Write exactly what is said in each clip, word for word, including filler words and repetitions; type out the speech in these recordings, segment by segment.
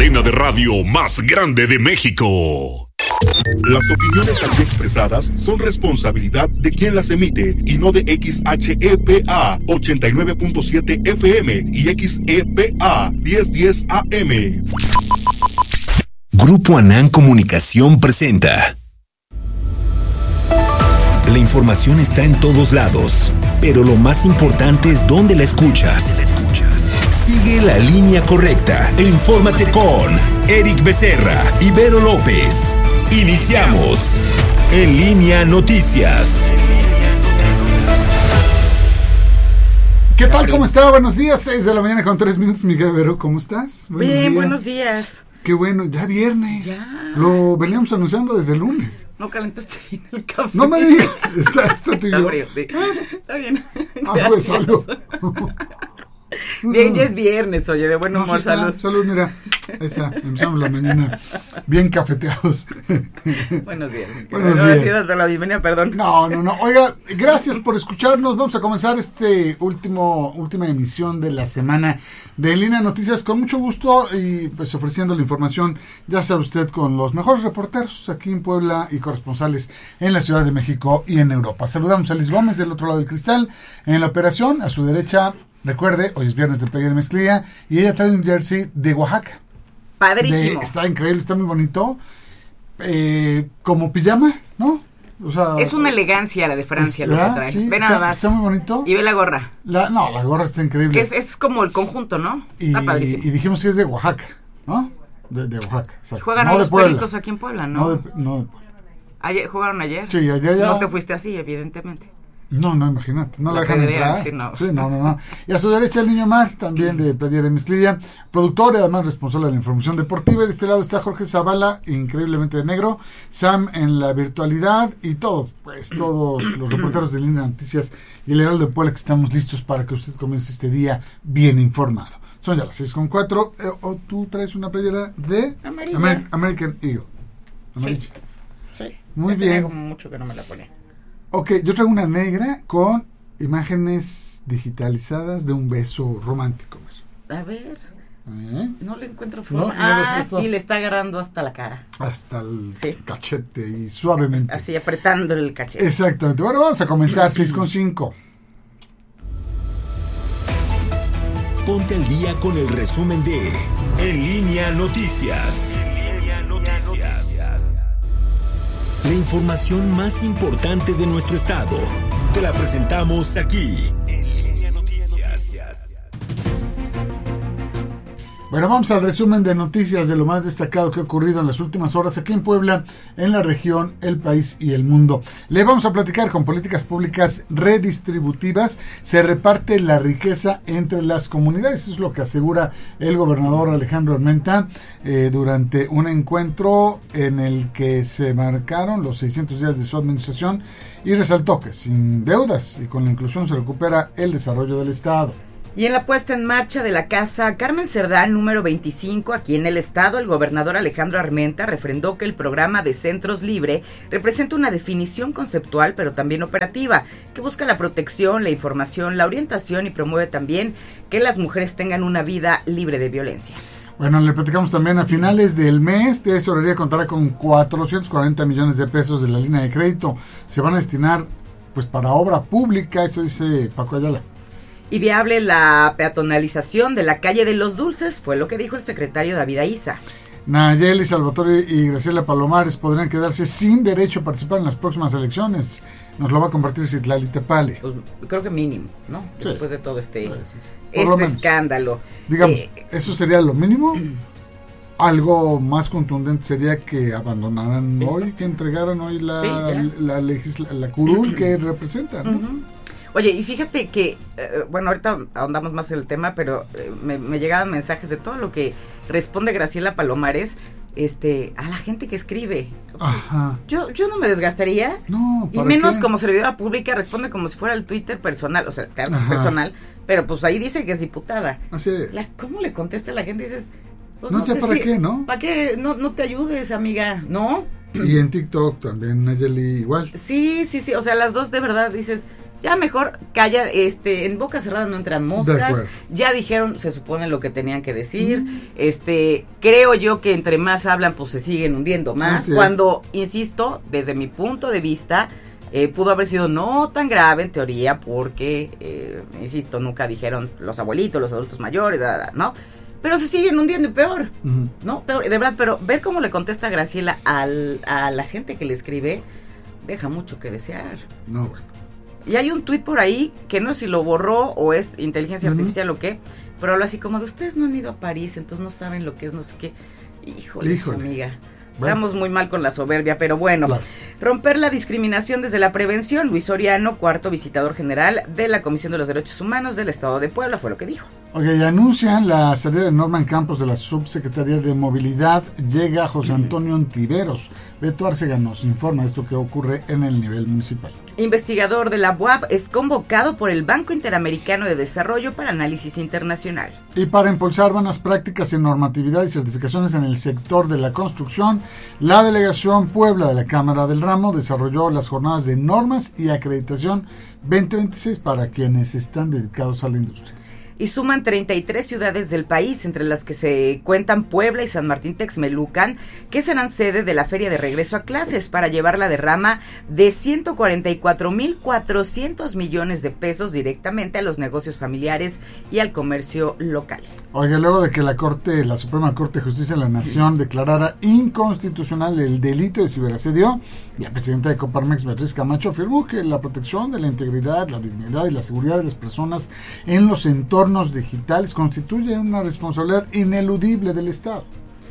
cadena de radio más grande de México. Las opiniones aquí expresadas son responsabilidad de quien las emite y no de X H E P A ochenta y nueve punto siete F M y X E P A diez diez A M. Grupo Anán Comunicación presenta. La información está en todos lados, pero lo más importante es dónde la escuchas. Sigue la línea correcta e infórmate con Eric Becerra y Vero López. Iniciamos En Línea Noticias. ¿Qué tal? ¿Cómo está? Buenos días, seis de la mañana con tres minutos. Miguel Vero, ¿cómo estás? Buenos Bien, días. buenos días. Qué bueno, ya viernes. Ya. Lo veníamos anunciando desde el lunes. No calentaste bien el café. No me digas, está, está tibio. Está frío, sí. Está bien. Ah, pues salud. Bien, ya es viernes, oye, de buen humor, no, sí está, salud. Salud, mira, ahí está, empezamos la mañana bien cafeteados. Buenos días. Buenos no, días. No, la bienvenida, perdón. No, no, no, oiga, gracias por escucharnos. Vamos a comenzar este último, última emisión de la semana de En Línea Noticias con mucho gusto y pues ofreciendo la información, ya sabe usted, con los mejores reporteros aquí en Puebla y corresponsales en la Ciudad de México y en Europa. Saludamos a Liz Gómez del otro lado del cristal en la operación, a su derecha. Recuerde, hoy es viernes de Playa de Mezclilla y ella trae un jersey de Oaxaca. Padrísimo. De, está increíble, está muy bonito. Eh, como pijama, ¿no? O sea, es una elegancia la de Francia es, lo que trae. Sí, ve nada está, más. Está muy bonito. Y ve la gorra. La, no, la gorra está increíble. Es, es como el conjunto, ¿no? Y, está padrísimo. Y dijimos que es de Oaxaca, ¿no? De, de Oaxaca. Y juegan no a los pericos aquí en Puebla, ¿no? No de, no de Puebla. Ayer, ¿Jugaron ayer? Sí, ayer ya. No te fuiste así, evidentemente. No, no, imagínate, no la, la dejan entrar. Sí no. sí, no, no, no. Y a su derecha el Niño Mar, también de Playera de Mezclilla, productor y además responsable de la información deportiva. Y de este lado está Jorge Zavala, increíblemente de negro, Sam en la virtualidad y todo, pues todos los reporteros de Línea Noticias y el Heraldo de Puebla que estamos listos para que usted comience este día bien informado. Son ya las seis con cuatro, eh, o tú traes una playera de Amer- American Eagle. Amarilla. Sí, sí. Muy ya bien. Como mucho que no me la ponía. Ok, yo traigo una negra con imágenes digitalizadas de un beso romántico. A ver, ¿Eh? no le encuentro forma. No, ah, sí, le está agarrando hasta la cara. Hasta el sí. cachete y suavemente. Así, apretándole el cachete. Exactamente. Bueno, vamos a comenzar, seis con cinco. Ponte al día con el resumen de En Línea Noticias. En Línea Noticias. La información más importante de nuestro estado te la presentamos aquí en Línea Noticias. Bueno, vamos al resumen de noticias de lo más destacado que ha ocurrido en las últimas horas aquí en Puebla, en la región, el país y el mundo. Le vamos a platicar con políticas públicas redistributivas. Se reparte la riqueza entre las comunidades. Eso es lo que asegura el gobernador Alejandro Armenta eh, durante un encuentro en el que se marcaron los seiscientos días de su administración y resaltó que sin deudas y con la inclusión se recupera el desarrollo del Estado. Y en la puesta en marcha de la Casa Carmen Cerdán número veinticinco, aquí en el estado, el gobernador Alejandro Armenta refrendó que el programa de Centros Libre representa una definición conceptual, pero también operativa, que busca la protección, la información, la orientación y promueve también que las mujeres tengan una vida libre de violencia. Bueno, le platicamos también a finales del mes, Tesorería contará con cuatrocientos cuarenta millones de pesos de la línea de crédito. Se van a destinar pues para obra pública, eso dice Paco Ayala. Y viable la peatonalización de la calle de los Dulces, fue lo que dijo el secretario David Aiza. Nayeli Salvatore y Graciela Palomares podrían quedarse sin derecho a participar en las próximas elecciones. Nos lo va a compartir Citlali Tepale. Pues creo que mínimo, ¿no? Sí. Después de todo este, sí, sí, sí. este escándalo. Digamos, eh, ¿eso sería lo mínimo? Algo más contundente sería que abandonaran ¿sí? hoy, que entregaran hoy la, sí, la, la, legisla, la curul que representan, ¿no? Uh-huh. Oye, y fíjate que, eh, bueno, ahorita ahondamos más en el tema, pero eh, me, me llegaban mensajes de todo lo que responde Graciela Palomares este, a la gente que escribe. Ajá. Yo, yo no me desgastaría, no, y menos qué? Como servidora pública, responde como si fuera el Twitter personal, o sea, claro, es personal, pero pues ahí dice que es diputada. Así es. La, ¿Cómo le contesta a la gente? Dices, pues no, no ya te, para si, qué, ¿no? ¿Para qué? No, no te ayudes, amiga, ¿no? Y en TikTok también, Nayeli igual. Sí, sí, sí, o sea, las dos de verdad dices... ya mejor calla, este, en boca cerrada no entran moscas, ya dijeron, se supone lo que tenían que decir, mm. este, creo yo que entre más hablan, pues se siguen hundiendo más, Así cuando, es. insisto, desde mi punto de vista, eh, pudo haber sido no tan grave en teoría, porque, eh, insisto, nunca dijeron los abuelitos, los adultos mayores, ¿no? Pero se siguen hundiendo y peor, uh-huh. ¿no? Peor, de verdad, pero ver cómo le contesta Graciela al, a la gente que le escribe, deja mucho que desear. No, bueno. Y hay un tuit por ahí, que no sé si lo borró o es inteligencia uh-huh. artificial o qué, pero habla así como de, ustedes no han ido a París, entonces no saben lo que es no sé qué. Híjole, Híjole. amiga. Bueno. Estamos muy mal con la soberbia, pero bueno. Claro. Romper la discriminación desde la prevención. Luis Soriano, cuarto visitador general de la Comisión de los Derechos Humanos del Estado de Puebla, fue lo que dijo. Ok, anuncian la salida de Norman Campos de la Subsecretaría de Movilidad. Llega José Antonio Ontiveros. Beto Arcega nos informa de esto que ocurre en el nivel municipal. Investigador de la U A P es convocado por el Banco Interamericano de Desarrollo para análisis internacional. Y para impulsar buenas prácticas en normatividad y certificaciones en el sector de la construcción, la Delegación Puebla de la Cámara del Ramo desarrolló las jornadas de normas y acreditación veinte veintiséis para quienes están dedicados a la industria. Y suman treinta y tres ciudades del país, entre las que se cuentan Puebla y San Martín Texmelucan, que serán sede de la Feria de Regreso a Clases para llevar la derrama de ciento cuarenta y cuatro mil cuatrocientos millones de pesos directamente a los negocios familiares y al comercio local. Oiga, luego de que la Corte, la Suprema Corte de Justicia de la Nación declarara inconstitucional el delito de ciberasedio, la presidenta de Coparmex, Beatriz Camacho, afirmó que la protección de la integridad, la dignidad y la seguridad de las personas en los entornos digitales constituye una responsabilidad ineludible del Estado.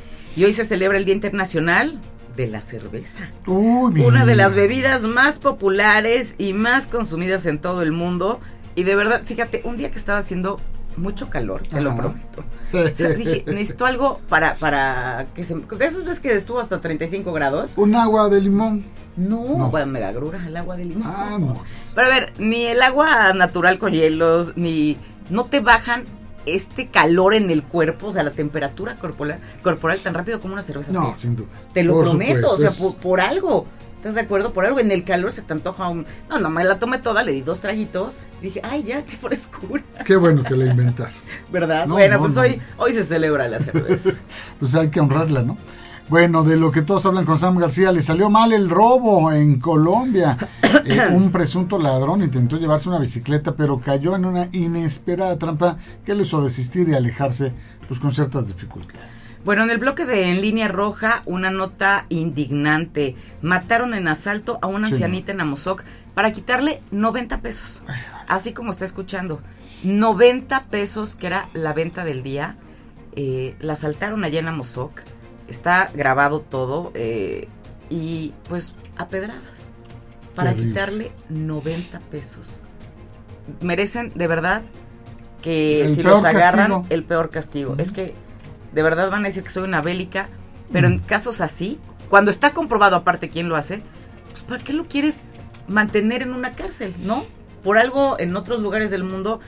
Y hoy se celebra el Día Internacional de la Cerveza. Uy, una de las bebidas más populares y más consumidas en todo el mundo. Y de verdad, fíjate, un día que estaba haciendo mucho calor, te Ajá. lo prometo. O sea, dije, necesito algo para, para que se... De esas veces que estuvo hasta treinta y cinco grados. Un agua de limón. No, no. Bueno, me da grura el agua de limón. Ah, no. Pero a ver, ni el agua natural con hielos, ni... No te bajan este calor en el cuerpo, o sea, la temperatura corporal, corporal tan rápido como una cerveza. No, fría. sin duda. Te lo por prometo, supuesto, o sea, es... por, por algo. ¿Estás de acuerdo? Por algo en el calor se te antoja un... No, no, me la tomé toda, le di dos traguitos y dije, ay, ya, qué frescura. Qué bueno que la inventaron. ¿Verdad? No, bueno, no, pues no. hoy hoy se celebra la cerveza. Pues hay que honrarla, ¿no? Bueno, de lo que todos hablan con Sam García, le salió mal el robo en Colombia. Eh, un presunto ladrón intentó llevarse una bicicleta, pero cayó en una inesperada trampa que le hizo desistir y alejarse pues, con ciertas dificultades. Bueno, en el bloque de En Línea Roja, una nota indignante. Mataron en asalto a una ancianita sí. en Amozoc para quitarle noventa pesos. Así como está escuchando. noventa pesos, que era la venta del día. Eh, la asaltaron allá en Amozoc. Está grabado todo. Eh, y pues a pedradas. Para Terrible. quitarle noventa pesos. Merecen de verdad que el si los agarran, castigo. el peor castigo. Uh-huh. Es que de verdad van a decir que soy una bélica, pero uh-huh. en casos así, cuando está comprobado aparte quién lo hace, pues ¿para qué lo quieres mantener en una cárcel, no? Por algo en otros lugares del mundo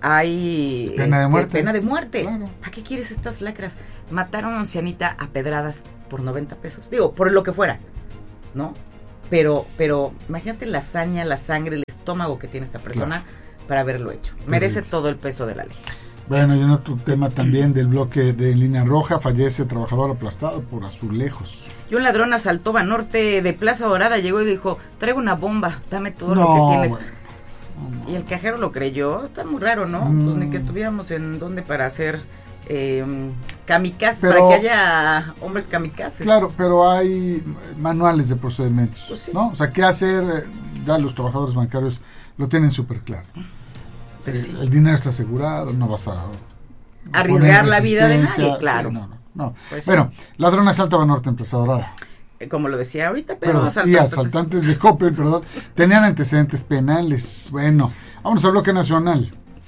hay pena este, de muerte. Pena de muerte. Claro. ¿Para qué quieres estas lacras? Mataron a una ancianita a pedradas por noventa pesos. Digo, por lo que fuera, ¿no? Pero, pero imagínate la hazaña, la sangre, el estómago que tiene esa persona claro. para haberlo hecho. Merece Terrible. todo el peso de la ley. Bueno, y en otro tema también del bloque de Línea Roja, fallece trabajador aplastado por azulejos. Y un ladrón asaltó Banorte de Plaza Dorada, llegó y dijo, traigo una bomba, dame todo no, lo que tienes. Bueno, no, no. Y el cajero lo creyó, está muy raro, ¿no? Mm. Pues ni que estuviéramos en donde para hacer eh, kamikazes, pero, para que haya hombres kamikazes. Claro, pero hay manuales de procedimientos, pues sí. ¿no? O sea, qué hacer, ya los trabajadores bancarios lo tienen súper claro. Pues sí. El dinero está asegurado, no vas a arriesgar la vida de nadie, claro. Sí, no, no, no. Pues bueno, sí. ladrón asalta Banorte en Plaza Dorada. Como lo decía ahorita, pero, pero asaltantes. Y asaltantes de Coppel, perdón, tenían antecedentes penales. Bueno, vamos al bloque nacional.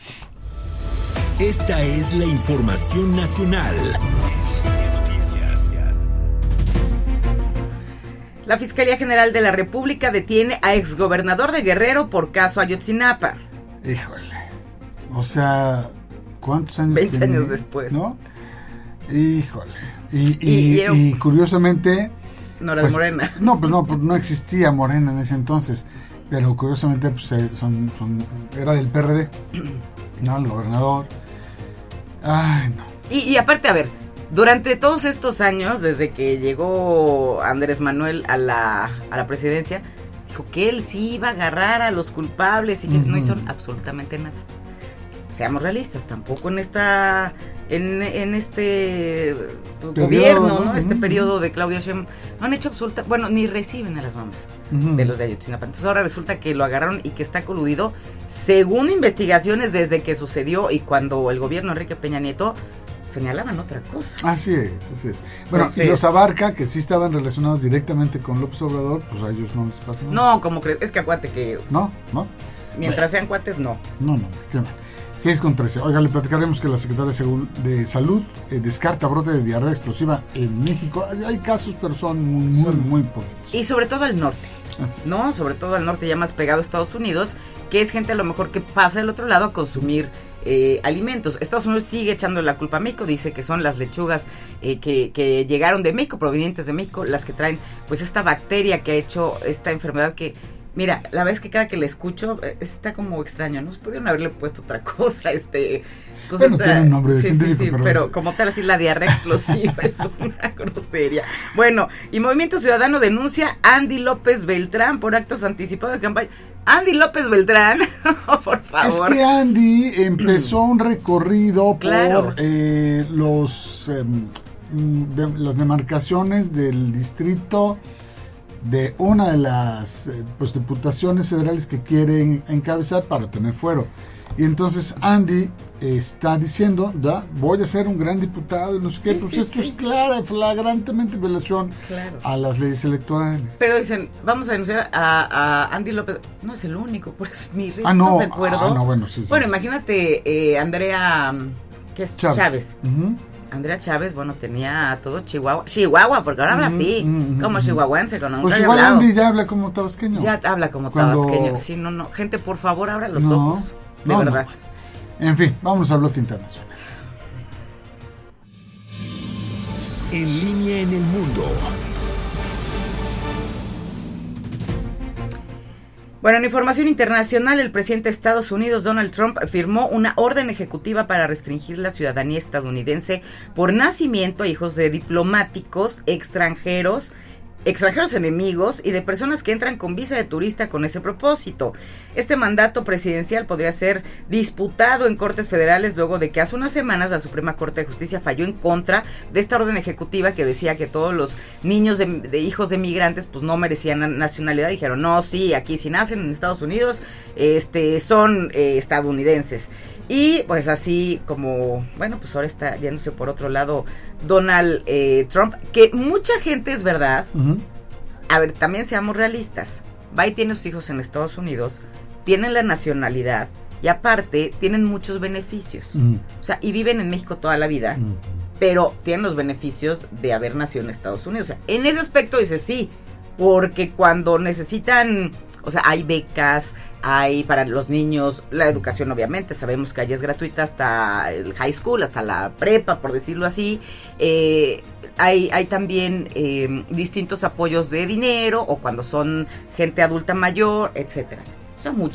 Esta es la información nacional. Noticias. La Fiscalía General de la República detiene a exgobernador de Guerrero por caso Ayotzinapa. Híjole. O sea, ¿cuántos años? veinte tenía? Años después. ¿No? Híjole. Y, y, y, y curiosamente... No era pues, de Morena. No, pues no, pues no existía Morena en ese entonces. pero curiosamente pues, son, son, era del P R D, ¿no? El gobernador. Ay, no. Y, y aparte, a ver, durante todos estos años, desde que llegó Andrés Manuel a la, a la presidencia, dijo que él sí iba a agarrar a los culpables y que uh-huh. no hizo absolutamente nada. Seamos realistas, tampoco en esta en, en este periodo, gobierno, ¿no? Uh-huh. Este periodo de Claudia Sheinbaum, no han hecho absoluta, bueno, ni reciben a las mamás uh-huh. de los de Ayotzinapa. Entonces ahora resulta que lo agarraron y que está coludido, según investigaciones desde que sucedió y cuando el gobierno de Enrique Peña Nieto señalaban otra cosa. Así es, así es. Bueno, Entonces, y los Abarca, que sí estaban relacionados directamente con López Obrador, pues a ellos no les pasa nada. No, como crees, es que acuérdate que... No, no. Mientras bueno. sean cuates, no. No, no, qué mal. seis con trece. Oiga, le platicaremos que la Secretaría de Salud eh, descarta brote de diarrea explosiva en México. Hay, hay casos, pero son muy, muy, son, muy poquitos. Y sobre todo al norte, ¿no? Sobre todo al norte, ya más pegado a Estados Unidos, que es gente a lo mejor que pasa del otro lado a consumir eh, alimentos. Estados Unidos sigue echando la culpa a México, dice que son las lechugas eh, que, que llegaron de México, provenientes de México, las que traen pues esta bacteria que ha hecho esta enfermedad que... Mira, la vez que cada que le escucho, está como extraño, ¿no? Pudieron haberle puesto otra cosa, este... Pues bueno, esta, tiene un nombre de sí, científico, sí, sí, pero... pero es... como tal, así la diarrea explosiva es una grosería. Bueno, y Movimiento Ciudadano denuncia a Andy López Beltrán por actos anticipados de campaña. Andy López Beltrán, por favor. Es que Andy empezó un recorrido claro. por eh, los eh, de, las demarcaciones del distrito de una de las eh, pues, diputaciones federales que quieren encabezar para tener fuero. Y entonces Andy eh, está diciendo, ya, voy a ser un gran diputado y no sé qué, sí, pues sí, esto sí. es clara, flagrantemente violación claro. a las leyes electorales. Pero dicen, vamos a denunciar a, a Andy López, no es el único, pues mi ah, no, de acuerdo. Ah, no, bueno, sí, sí, bueno, sí. imagínate eh, Andrea, ¿qué es? Chávez. Chávez. Uh-huh. Andrea Chávez, bueno, tenía todo Chihuahua, Chihuahua, porque ahora habla así, uh-huh, como uh-huh. chihuahuense, con un pues igual hablado. Andy ya habla como tabasqueño. Ya habla como Cuando... tabasqueño, sí, no, no, gente, por favor, abra los no, ojos, de no, verdad. No. En fin, vamos al bloque internacional. En línea en el mundo. Bueno, en información internacional, el presidente de Estados Unidos, Donald Trump, firmó una orden ejecutiva para restringir la ciudadanía estadounidense por nacimiento a hijos de diplomáticos extranjeros, extranjeros enemigos y de personas que entran con visa de turista con ese propósito. Este mandato presidencial podría ser disputado en cortes federales luego de que hace unas semanas la Suprema Corte de Justicia falló en contra de esta orden ejecutiva que decía que todos los niños de, de hijos de migrantes pues no merecían nacionalidad. Dijeron, no, sí, aquí si nacen en Estados Unidos, este, son eh, estadounidenses. Y pues así como, bueno, pues ahora está yéndose por otro lado Donald eh, Trump, que mucha gente es verdad, uh-huh. a ver, también seamos realistas, va y tiene sus hijos en Estados Unidos, tienen la nacionalidad y aparte tienen muchos beneficios, uh-huh. o sea, y viven en México toda la vida, uh-huh. pero tienen los beneficios de haber nacido en Estados Unidos, o sea, en ese aspecto dice sí, porque cuando necesitan... O sea, hay becas, hay para los niños, la educación obviamente, sabemos que allá es gratuita hasta el high school, hasta la prepa, por decirlo así. Eh, hay, hay también eh, distintos apoyos de dinero o cuando son gente adulta mayor, etcétera. O sea, muchas